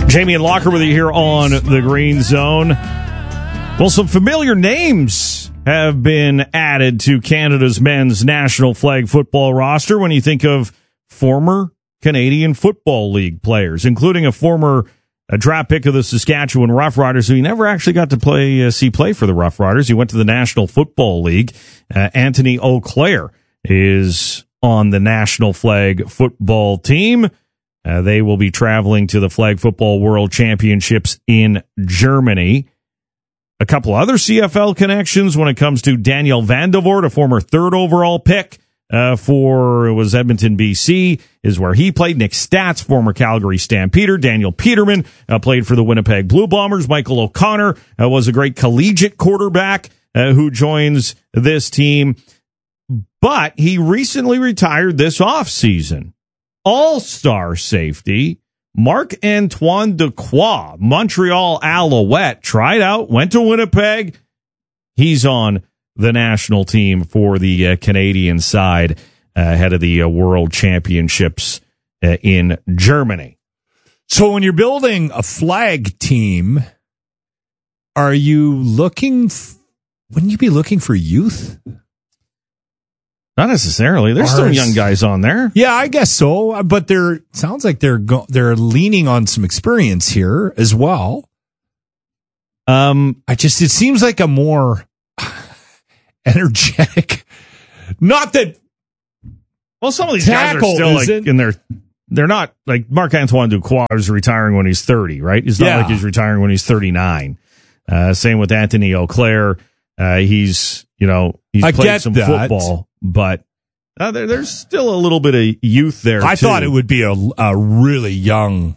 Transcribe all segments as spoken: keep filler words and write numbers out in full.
Jamie and Locker with you here on the Green Zone. Well, some familiar names have been added to Canada's men's national flag football roster when you think of former Canadian Football League players, including a former a draft pick of the Saskatchewan Roughriders, who he never actually got to play uh, see play for the Roughriders. He went to the National Football League. Uh, Anthony Auclair is on the national flag football team. Uh, they will be traveling to the Flag Football World Championships in Germany. A couple other C F L connections when it comes to Daniel Vandevoort, a former third overall pick uh, for it was Edmonton, B C, is where he played. Nick Stats, former Calgary Stampeder. Daniel Peterman uh, played for the Winnipeg Blue Bombers. Michael O'Connor uh, was a great collegiate quarterback uh, who joins this team. But he recently retired this offseason. All-star safety Marc-Antoine Dequoy, Montreal Alouette, tried out, went to Winnipeg. He's on the national team for the uh, Canadian side uh, ahead of the uh, World Championships uh, in Germany. So when you're building a flag team, are you looking, f- wouldn't you be looking for youth? Not necessarily. There's still young guys on there. Yeah, I guess so. But they're sounds like they're go, they're leaning on some experience here as well. Um, I just it seems like a more energetic. Not that. Well, some of these guys are still like in their. They're not like Marc-Antoine Dequoy is retiring when he's thirty, right? It's not yeah. like he's retiring when he's thirty-nine. Uh, same with Anthony Auclair. Uh, he's you know he's I played some that. football. But uh, there, there's still a little bit of youth there, I too. thought it would be a, a really young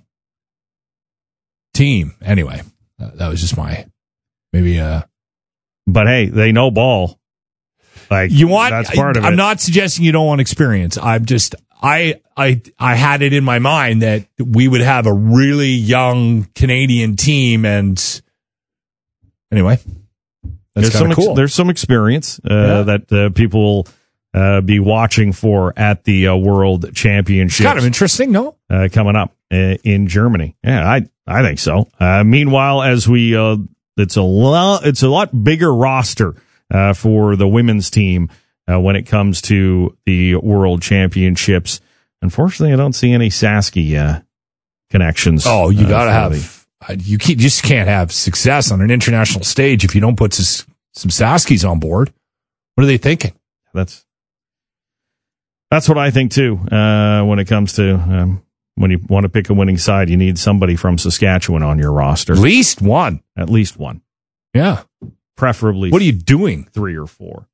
team. Anyway, uh, that was just my, maybe. Uh, but, hey, they know ball. Like you want, that's part of I'm it. not suggesting you don't want experience. I'm just, I, I, I had it in my mind that we would have a really young Canadian team. And anyway, that's there's some, cool. ex- there's some experience uh, yeah. that uh, people will Uh, be watching for at the uh, World Championships. It's kind of interesting, no? Uh, coming up uh, in Germany. Yeah, I I think so. Uh, meanwhile, as we, uh, it's a lot, it's a lot bigger roster uh, for the women's team uh, when it comes to the World Championships. Unfortunately, I don't see any Sasky uh, connections. Oh, you uh, gotta have. The, you can't, just can't have success on an international stage if you don't put some, some Saskys on board. What are they thinking? That's. That's what I think, too, uh, when it comes to um, when you want to pick a winning side, you need somebody from Saskatchewan on your roster. At least one. At least one. Yeah. Preferably. What are you doing? Three or four.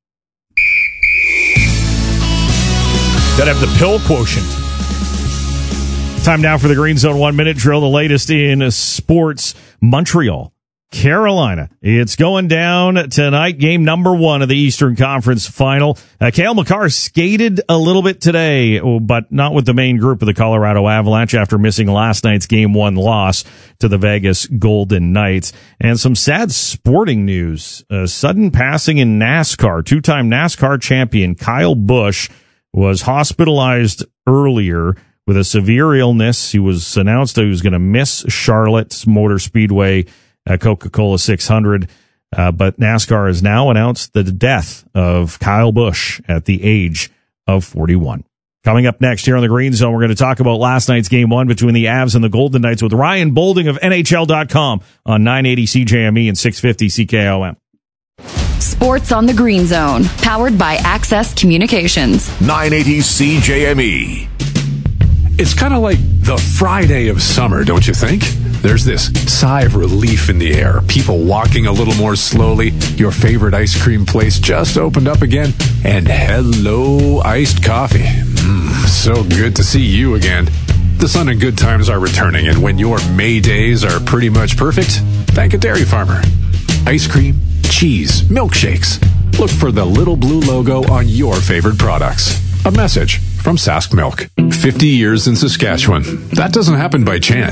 Gotta have the pill quotient. Time now for the Green Zone One Minute Drill, the latest in sports. Montreal, Carolina. It's going down tonight. Game number one of the Eastern Conference Final. Uh, Cale Makar skated a little bit today, but not with the main group of the Colorado Avalanche after missing last night's game one loss to the Vegas Golden Knights. And some sad sporting news. A sudden passing in NASCAR. Two-time NASCAR champion Kyle Busch was hospitalized earlier with a severe illness. He was announced that he was going to miss Charlotte Motor Speedway Uh, Coca-Cola six hundred, uh, but NASCAR has now announced the death of Kyle Busch at the age of forty-one. Coming up next here on the Green Zone, we're going to talk about last night's game one between the Avs and the Golden Knights with Ryan Bolding of N H L dot com on nine eighty C J M E and six fifty C K O M. Sports on the Green Zone, powered by Access Communications. nine eighty C J M E. It's kind of like the Friday of summer, don't you think? There's this sigh of relief in the air. People walking a little more slowly. Your favorite ice cream place just opened up again. And hello, iced coffee. Mmm, so good to see you again. The sun and good times are returning, and when your May days are pretty much perfect, thank a dairy farmer. Ice cream, cheese, milkshakes. Look for the little blue logo on your favorite products. A message from Sask Milk. fifty years in Saskatchewan. That doesn't happen by chance.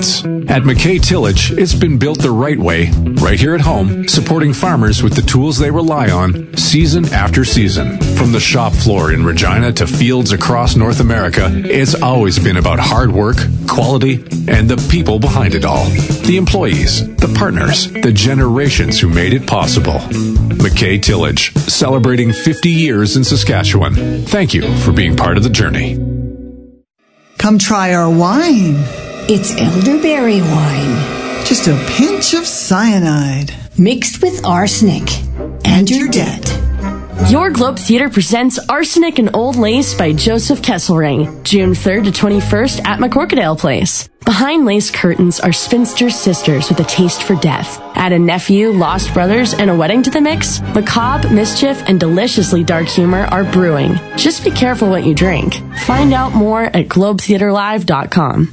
At McKay Tillage, it's been built the right way, right here at home, supporting farmers with the tools they rely on season after season. From the shop floor in Regina to fields across North America, it's always been about hard work, quality, and the people behind it all. The employees, the partners, the generations who made it possible. McKay Tillage, celebrating fifty years in Saskatchewan. Thank you for being part of the journey. Come try our wine. It's elderberry wine. Just a pinch of cyanide. Mixed with arsenic. And your debt. Your Globe Theatre presents Arsenic and Old Lace by Joseph Kesselring, June third to twenty-first at McCorkadale Place. Behind lace curtains are spinster sisters with a taste for death. Add a nephew, lost brothers, and a wedding to the mix. Macabre, mischief, and deliciously dark humor are brewing. Just be careful what you drink. Find out more at globe theatre live dot com.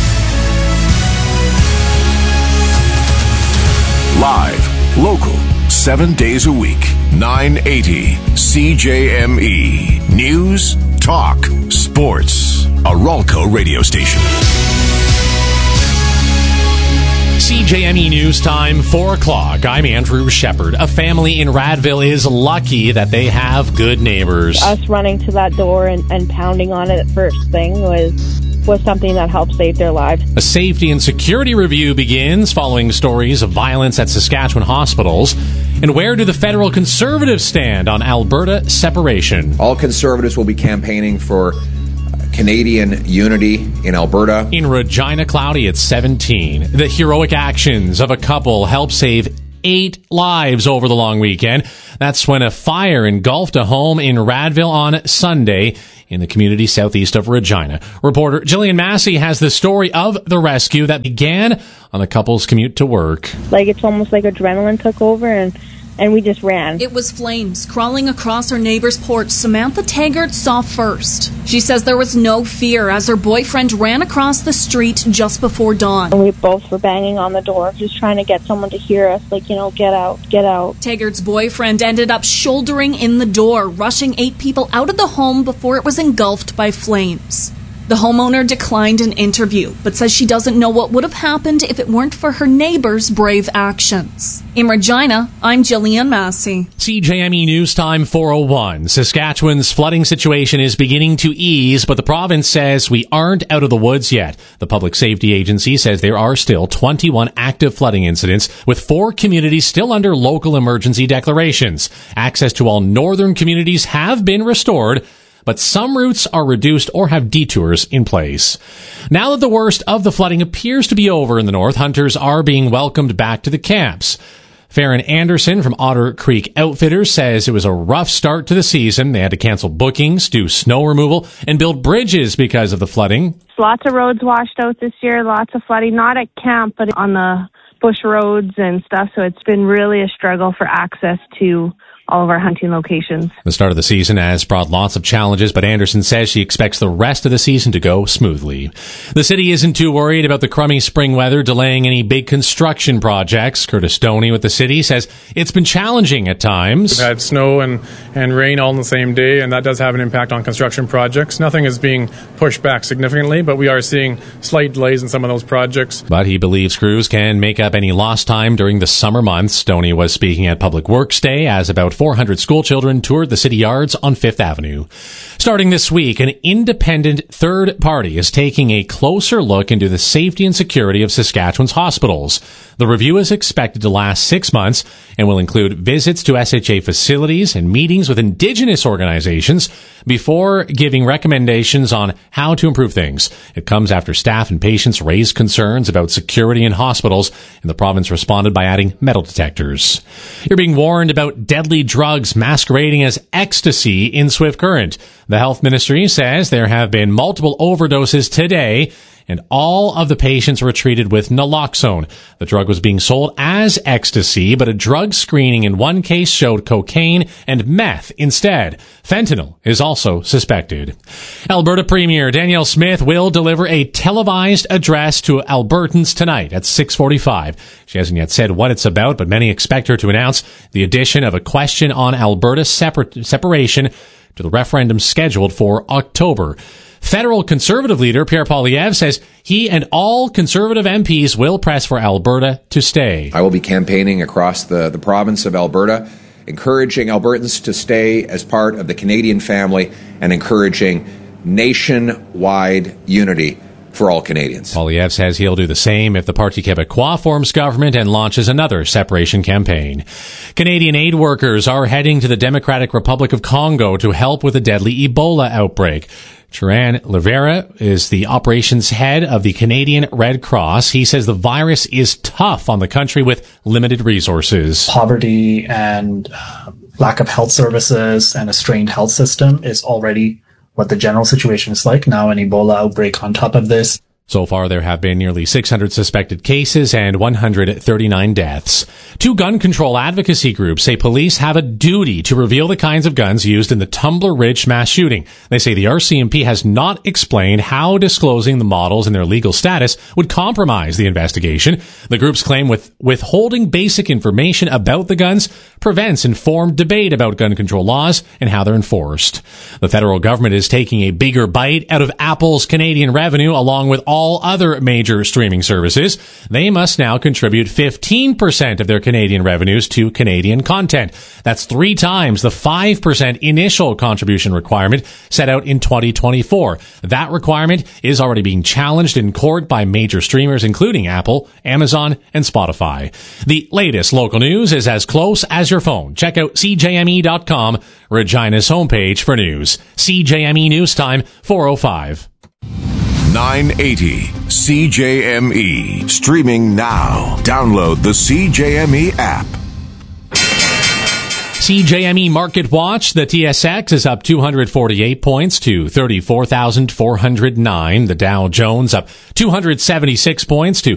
Live, local, seven days a week, nine eighty C J M E. News, talk, sports. A Ralco radio station. C J M E News Time, four o'clock. I'm Andrew Shepard. A family in Radville is lucky that they have good neighbors. Us running to that door and, and pounding on it at first thing was was something that helped save their lives. A safety and security review begins following stories of violence at Saskatchewan hospitals. And where do the federal Conservatives stand on Alberta separation? All Conservatives will be campaigning for Canadian unity in Alberta. In Regina, cloudy at seventeen. The heroic actions of a couple helped save eight lives over the long weekend. That's when a fire engulfed a home in Radville on Sunday in the community southeast of Regina. Reporter Jillian Massey has the story of the rescue that began on the couple's commute to work. Like, it's almost like adrenaline took over, and and we just ran. It was flames crawling across her neighbor's porch Samantha Taggart saw first. She says there was no fear as her boyfriend ran across the street just before dawn. And we both were banging on the door, just trying to get someone to hear us, like, you know, get out, get out. Taggart's boyfriend ended up shouldering in the door, rushing eight people out of the home before it was engulfed by flames. The homeowner declined an interview, but says she doesn't know what would have happened if it weren't for her neighbor's brave actions. In Regina, I'm Jillian Massey. C J M E News Time, four oh one. Saskatchewan's flooding situation is beginning to ease, but the province says we aren't out of the woods yet. The Public Safety Agency says there are still twenty-one active flooding incidents, with four communities still under local emergency declarations. Access to all northern communities have been restored, but some routes are reduced or have detours in place. Now that the worst of the flooding appears to be over in the north, hunters are being welcomed back to the camps. Farron Anderson from Otter Creek Outfitters says it was a rough start to the season. They had to cancel bookings, do snow removal, and build bridges because of the flooding. Lots of roads washed out this year, lots of flooding, not at camp, but on the bush roads and stuff, so it's been really a struggle for access to all of our hunting locations. The start of the season has brought lots of challenges, but Anderson says she expects the rest of the season to go smoothly. The city isn't too worried about the crummy spring weather delaying any big construction projects. Curtis Stoney with the city says it's been challenging at times. We've had snow and, and rain all in the same day, and that does have an impact on construction projects. Nothing is being pushed back significantly, but we are seeing slight delays in some of those projects. But he believes crews can make up any lost time during the summer months. Stoney was speaking at Public Works Day as about four hundred school children toured the city yards on Fifth Avenue. Starting this week, an independent third party is taking a closer look into the safety and security of Saskatchewan's hospitals. The review is expected to last six months and will include visits to S H A facilities and meetings with Indigenous organizations before giving recommendations on how to improve things. It comes after staff and patients raised concerns about security in hospitals, and the province responded by adding metal detectors. You're being warned about deadly drugs masquerading as ecstasy in Swift Current. The health ministry says there have been multiple overdoses today, and all of the patients were treated with naloxone. The drug was being sold as ecstasy, but a drug screening in one case showed cocaine and meth instead. Fentanyl is also suspected. Alberta Premier Danielle Smith will deliver a televised address to Albertans tonight at six forty-five. She hasn't yet said what it's about, but many expect her to announce the addition of a question on Alberta separ- separation to the referendum scheduled for October. Federal Conservative leader Pierre Poilievre says he and all Conservative M Ps will press for Alberta to stay. I will be campaigning across the, the province of Alberta, encouraging Albertans to stay as part of the Canadian family and encouraging nationwide unity for all Canadians. Poilievre says he'll do the same if the Parti Québécois forms government and launches another separation campaign. Canadian aid workers are heading to the Democratic Republic of Congo to help with a deadly Ebola outbreak. Charan Rivera is the operations head of the Canadian Red Cross. He says the virus is tough on the country with limited resources. Poverty and uh, lack of health services and a strained health system is already what the general situation is like. Now an Ebola outbreak on top of this. So far, there have been nearly six hundred suspected cases and one hundred thirty-nine deaths. Two gun control advocacy groups say police have a duty to reveal the kinds of guns used in the Tumbler Ridge mass shooting. They say the R C M P has not explained how disclosing the models and their legal status would compromise the investigation. The groups claim with withholding basic information about the guns prevents informed debate about gun control laws and how they're enforced. The federal government is taking a bigger bite out of Apple's Canadian revenue along with all all other major streaming services. They must now contribute fifteen percent of their Canadian revenues to Canadian content. That's three times the five percent initial contribution requirement set out in twenty twenty-four. That requirement is already being challenged in court by major streamers, including Apple, Amazon, and Spotify. The latest local news is as close as your phone. Check out C J M E dot com, Regina's homepage for news. C J M E News Time, four oh five. nine eighty C J M E. Streaming now. Download the C J M E app. C J M E Market Watch, the T S X is up two hundred forty-eight points to thirty-four thousand four hundred nine. The Dow Jones up two hundred seventy-six points to